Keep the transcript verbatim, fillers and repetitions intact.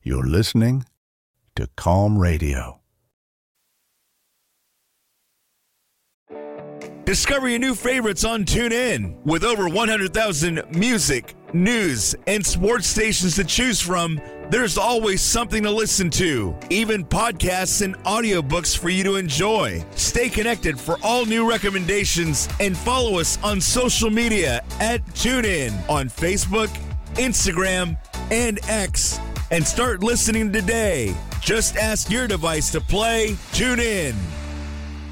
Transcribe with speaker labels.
Speaker 1: You're listening to Calm Radio.
Speaker 2: Discover your new favorites on TuneIn. With over one hundred thousand music, news, and sports stations to choose from, there's always something to listen to. Even podcasts and audiobooks for you to enjoy. Stay connected for all new recommendations and follow us on social media at TuneIn on Facebook, Instagram, and X. And start listening today. Just ask your device to play TuneIn.